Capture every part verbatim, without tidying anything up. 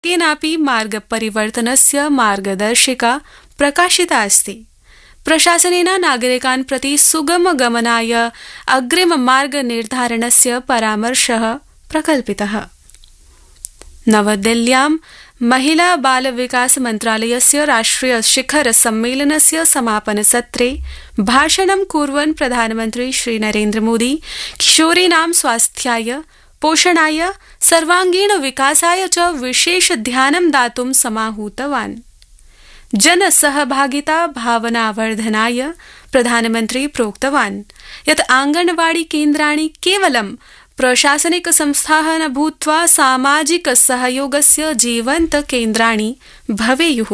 केनापि मार्गपरिवर्तनस्य मार्गदर्शिका प्रकाशिता अस्ति। प्रशासनेन नागरिकान् प्रति सुगमगमनाय अग्रिममार्गनिर्धारणस्य परामर्शः प्रकल्पितः। नवदिल्ल्यां महिला बाल विकास मन्त्रालयस्य राष्ट्रिय शिखर सम्मेलनस्य समापनसत्रे भाषणं कुर्वन् प्रधानमन्त्री श्री नरेन्द्र मोदी किशोरीणां स्वास्थ्याय, पोषणाय, सर्वांगीण विकासाय च विशेष ध्यानं दातुं समाहूतवान्। जनसहभागिता भावनावर्धनाय प्रधानमन्त्री प्रोक्तवान् यत् आंगनवाड़ी केन्द्राणि केवलं प्रशासनिक संस्थाः न भूत्वा सामाजिक सहयोगस्य जीवन्त केन्द्राणि भवेयुः।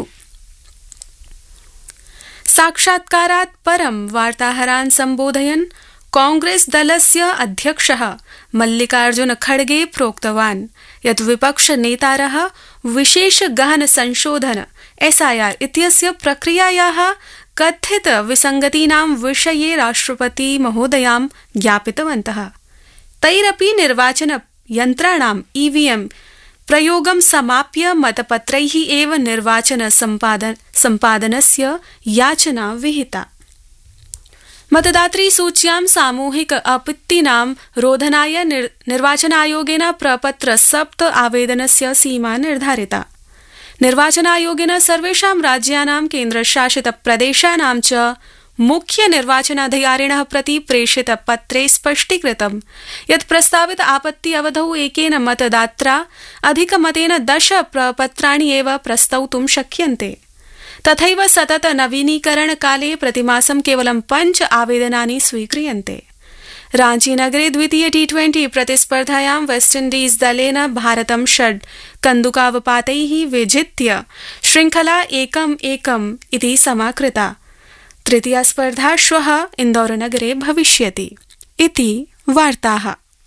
साक्षात्कारात् परं वार्ताहरान् सम्बोधयन् कांग्रेस दलस्य अध्यक्षः मल्लिकार्जुन खड़गे प्रोक्तवान् यत् विपक्षनेतारः विशेष गहन संशोधन एसआईआर इत्यस्य प्रक्रियायाः कथित विसंगतीनां विषये राष्ट्रपति महोदयां ज्ञापितवन्तः। तैरपि निर्वाचन यन्त्राणाम् ईवीएम प्रयोगं समाप्य मतपत्रैः एव निर्वाचन सम्पादन सम्पादनस्य याचना विहिता। मतदातृ सूच्यां सामूहिक आपत्तीनां रोधनाय निर, निर्वाचन आयोगेन प्रपत्र सप्त आवेदनस्य सीमा निर्धारिता। निर्वाचन आयोगेन सर्वेषां राज्यानां केन्द्रशासित प्रदेशानां च मुख्य निर्वाचनाधिकारिणः प्रति प्रेषित पत्रे स्पष्टीकृतं यत् प्रस्तावित आपत्ति अवधौ एकेन मतदात्रा अधिकमतेन दश प्रपत्राणि एव प्रस्तौतुं शक्यन्ते। तथैव सतत नवीनीकरण काले प्रतिमासं केवलं पञ्च आवेदनानि स्वीक्रियन्ते। रांचीनगरे द्वितीय टी ट्वेंटी प्रतिस्पर्धायां वेस्टइण्डीज दलेन भारतं षड् कन्दुकावपातैः विजित्य श्रृंखला एकम् एकम् इति समाकृता। तृतीया स्पर्धा श्वः इन्दौरनगरे भविष्यति इति वार्ताः।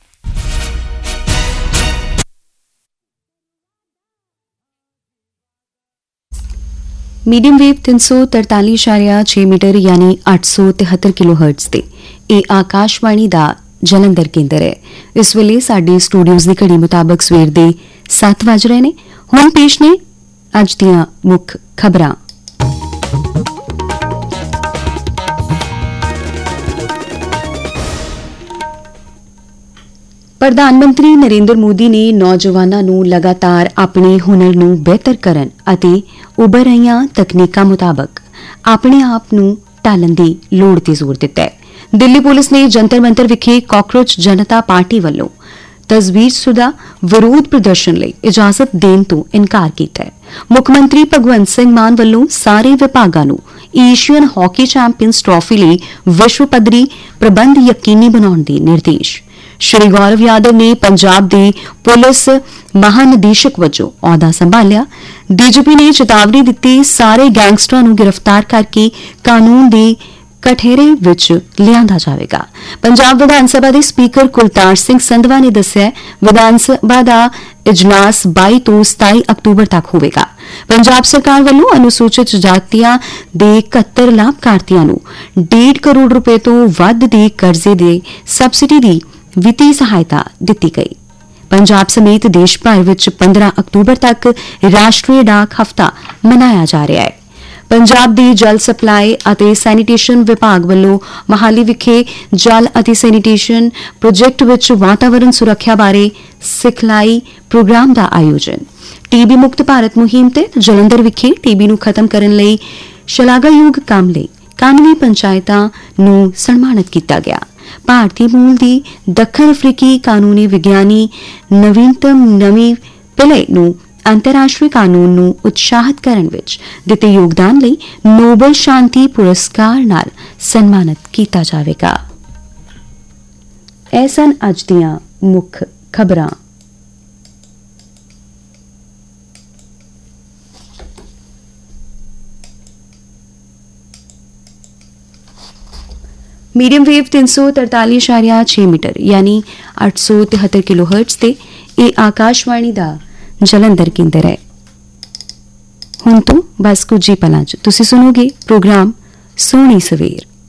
मीडियम वेव तीन सौ तरतालीस आरिया छह मीटर यानी आठ सौ तिहत्तर किलो हर्ट्ज ते ਇਹ ਆਕਾਸ਼ਵਾਣੀ ਦਾ ਜਲੰਧਰ ਕੇਂਦਰ ਹੈ। ਇਸ ਵੇਲੇ ਸਾਡੇ ਸਟੂਡੀਓਜ਼ ਦੀ ਘੜੀ ਮੁਤਾਬਕ ਸਵੇਰ ਦੇ ਸੱਤ ਵਜ ਰਹੇ ਨੇ। ਹੁਣ ਪੇਸ਼ ਨੇ ਅੱਜ ਦੀਆਂ ਮੁੱਖ ਖਬਰਾਂ। ਪ੍ਰਧਾਨ ਮੰਤਰੀ ਨਰਿੰਦਰ ਮੋਦੀ ਨੇ ਨੌਜਵਾਨਾਂ ਨੂੰ ਲਗਾਤਾਰ ਆਪਣੇ ਹੁਨਰ ਨੂੰ ਬਿਹਤਰ ਕਰਨ ਅਤੇ ਉੱਭਰ ਰਹੀਆਂ ਤਕਨੀਕਾਂ ਮੁਤਾਬਕ ਆਪਣੇ ਆਪ ਨੂੰ ਢਾਲਣ ਦੀ ਲੋੜ ਤੇ ਜ਼ੋਰ ਦਿੱਤਾ ਹੈ। ਦਿੱਲੀ ਪੁਲਿਸ ਨੇ ਜੰਤਰ ਮੰਤਰ ਵਿਖੇ ਕਾਕਰੋਚ ਜਨਤਾ ਪਾਰਟੀ ਵੱਲੋਂ ਤਜਵੀਜ਼ਸ਼ੁਦਾ ਵਿਰੋਧ ਪ੍ਰਦਰਸ਼ਨ ਲਈ ਇਜਾਜ਼ਤ ਦੇਣ ਤੋਂ ਇਨਕਾਰ ਕੀਤਾ ਹੈ। ਮੁੱਖ ਮੰਤਰੀ ਭਗਵੰਤ ਸਿੰਘ ਮਾਨ ਵੱਲੋਂ ਸਾਰੇ ਵਿਭਾਗਾਂ ਨੂੰ ਏਸ਼ੀਅਨ ਹਾਕੀ ਚੈਂਪੀਅਨਜ਼ ਟਰਾਫੀ ਲਈ ਵਿਸ਼ਵ ਪੱਧਰੀ ਪ੍ਰਬੰਧ ਯਕੀਨੀ ਬਣਾਉਣ ਦੇ ਨਿਰਦੇਸ਼। ਸ਼੍ਰੀ ਗੌਰਵ ਯਾਦਵ ਨੇ ਪੰਜਾਬ ਦੇ ਪੁਲਿਸ ਮਹਾਨਿਦੇਸ਼ਕ ਵਜੋਂ ਅਹੁਦਾ ਸੰਭਾਲਿਆ। ਡੀਜੀਪੀ ਨੇ ਚੇਤਾਵਨੀ ਦਿੱਤੀ ਸਾਰੇ ਗੈਂਗਸਟਰਾਂ ਨੂੰ ਗ੍ਰਿਫਤਾਰ ਕਰਕੇ ਕਾਨੂੰਨ ਦੇ ਕਠੇਰੇ ਵਿੱਚ ਲਿਆਂਦਾ ਜਾਵੇਗਾ। ਪੰਜਾਬ ਵਿਧਾਨ ਸਭਾ ਦੇ ਸਪੀਕਰ ਕੁਲਤਾਰ ਸਿੰਘ ਸੰਧਵਾ ਨੇ ਦੱਸਿਆ ਵਿਧਾਨ ਸਭਾ ਦਾ ਇਜਲਾਸ ਬਾਈ ਤੋਂ ਸਤਾਈ ਅਕਤੂਬਰ ਤੱਕ ਹੋਵੇਗਾ। ਪੰਜਾਬ ਸਰਕਾਰ ਵੱਲੋਂ ਅਨੁਸੂਚਿਤ ਜਾਤੀਆਂ ਦੇ ਇਕਹੱਤਰ ਲਾਭਪਾਤਰੀਆਂ ਨੂੰ ਡੇਢ ਕਰੋੜ ਰੁਪਏ ਤੋਂ ਵੱਧ ਦੇ ਕਰਜ਼ੇ ਦੇ ਸਬਸਿਡੀ ਦੀ ਵਿੱਤੀ ਸਹਾਇਤਾ ਦਿੱਤੀ ਗਈ। ਪੰਜਾਬ ਸਮੇਤ ਦੇਸ਼ ਭਰ ਵਿੱਚ ਪੰਦਰਾਂ ਅਕਤੂਬਰ ਤੱਕ ਰਾਸ਼ਟਰੀ ਡਾਕ ਹਫ਼ਤਾ ਮਨਾਇਆ ਜਾ ਰਿਹਾ ਹੈ। ਪੰਜਾਬ ਦੀ ਜਲ ਸਪਲਾਈ ਅਤੇ ਸੈਨੀਟੇਸ਼ਨ ਵਿਭਾਗ ਵੱਲੋਂ ਮਹਾਲੀ ਵਿਖੇ ਜਲ ਅਤੇ ਸੈਨੀਟੇਸ਼ਨ ਪ੍ਰੋਜੈਕਟ ਵਿੱਚ ਵਾਤਾਵਰਣ ਸੁਰੱਖਿਆ ਬਾਰੇ ਸਿਖਲਾਈ ਪ੍ਰੋਗਰਾਮ ਦਾ ਆਯੋਜਨ। ਟੀਬੀ ਮੁਕਤ ਭਾਰਤ ਮੁਹਿੰਮ ਤੇ ਜਲੰਧਰ ਵਿਖੇ ਟੀਬੀ ਨੂੰ ਖਤਮ ਕਰਨ ਲਈ ਸ਼ਲਾਘਾਯੋਗ ਕੰਮ ਲਈ ਇਕਾਨਵੇਂ ਪੰਚਾਇਤਾਂ ਨੂੰ ਸਨਮਾਨਿਤ ਕੀਤਾ ਗਿਆ। ਭਾਰਤੀ ਮੂਲ ਦੀ ਦੱਖਣ ਅਫਰੀਕੀ ਕਾਨੂੰਨੀ ਵਿਗਿਆਨੀ ਨਵੀਨਤਮ ਨਵੀਂ ਪਿਲੇ ਨੂੰ ਅੰਤਰਰਾਸ਼ਟਰੀ ਕਾਨੂੰਨ ਨੂੰ ਉਤਸ਼ਾਹਿਤ ਕਰਨ ਵਿੱਚ ਦਿੱਤੇ ਯੋਗਦਾਨ ਲਈ ਨੋਬਲ ਸ਼ਾਂਤੀ ਪੁਰਸਕਾਰ ਨਾਲ ਸਨਮਾਨਿਤ ਕੀਤਾ ਜਾਵੇਗਾ। ਇਹ ਸਨ ਅੱਜ ਦੀਆਂ ਮੁੱਖ ਖਬਰਾਂ। मीडियम वेव तीन सौ तरतालीस आरिया छह मीटर यानी आठ सौ तिहत्तर किलो हर्ट्ज ते ਇਹ ਆਕਾਸ਼ਵਾਣੀ ਦਾ ਜਲੰਧਰ ਕੇਂਦਰ ਹੈ। ਹੁਣ ਤੋਂ ਬਸ ਕੁਝ ਹੀ ਪਲਾਂ 'ਚ ਤੁਸੀਂ ਸੁਣੋਗੇ ਪ੍ਰੋਗਰਾਮ ਸੋਹਣੀ ਸਵੇਰ।